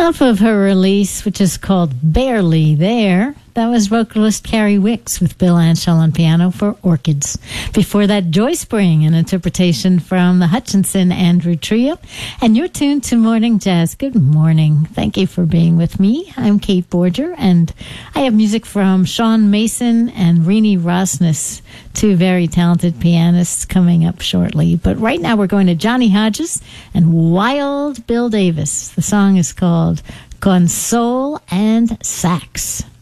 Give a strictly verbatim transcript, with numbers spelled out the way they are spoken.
Off of her release, which is called Barely There, that was vocalist Carrie Wicks with Bill Anshell on piano for Orchids. Before that, Joy Spring, an interpretation from the Hutchinson Andrew Trio. And you're tuned to Morning Jazz. Good morning. Thank you for being with me. I'm Kate Borger, and I have music from Sean Mason and Rini Rosnes, two very talented pianists, coming up shortly. But right now we're going to Johnny Hodges and Wild Bill Davis. The song is called Console and Sax.